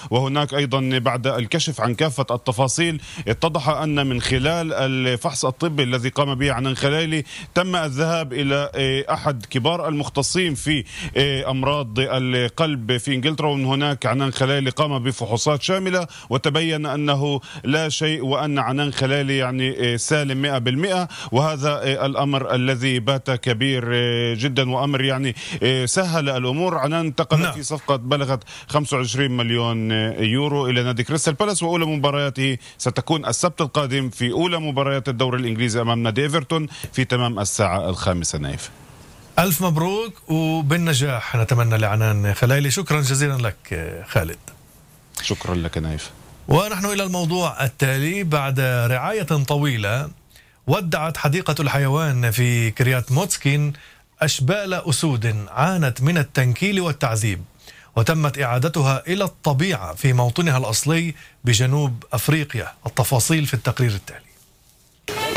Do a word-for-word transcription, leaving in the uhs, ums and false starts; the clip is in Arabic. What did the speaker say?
وهناك أيضا بعد الكشف عن كافة التفاصيل اتضح أن من خلال الفحص الطبي الذي قام به عنان خليلي تم الذهاب إلى أحد كبار المختصين في أمراض القلب في إنجلترا، ومن هناك عنان خليلي قام بفحوصات شاملة وتبين أنه لا شيء وأن عنان خليلي يعني سالم مئة بالمئة. وهذا الأمر الذي بات كبير جدا وأمر يعني سهل الأمور. عنان انتقل نعم. في صفقة بلغت خمسة وعشرين مليون يورو إلى نادي كريستال بالاس، وأولى مبارياته ستكون السبت القادم في أولى مباريات الدوري الإنجليزي أمام نادي إيفرتون في تمام الساعة الخامسة. نايف، ألف مبروك وبالنجاح نتمنى لعنان خليلي. شكرا جزيلا لك خالد. شكرا لك نايف. ونحن إلى الموضوع التالي. بعد رعاية طويلة ودعت حديقة الحيوان في كريات موتسكين أشبال أسود عانت من التنكيل والتعذيب، وتمت إعادتها إلى الطبيعة في موطنها الأصلي بجنوب أفريقيا. التفاصيل في التقرير التالي.